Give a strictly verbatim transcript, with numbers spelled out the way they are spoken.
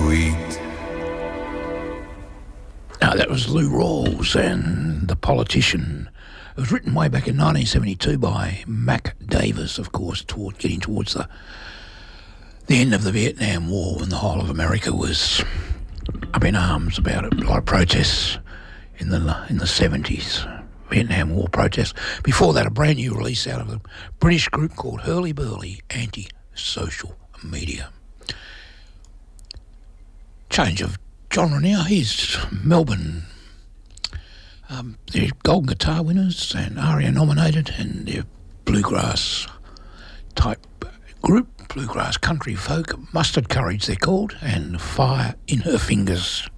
sweet. Now, that was Lou Rawls and The Politician. It was written way back in nineteen seventy-two by Mac Davis, of course, toward, getting towards the the end of the Vietnam War, when the whole of America was up in arms about it. A lot of protests in the in the seventies, Vietnam War protests. Before that, a brand new release out of a British group called Hurly Burly Anti-Social Media. Change of genre now. Here's Melbourne. Um, they're Golden Guitar winners and ARIA nominated, and they're bluegrass type group, bluegrass country folk. Mustard Courage they're called, and Fire in Her Fingers.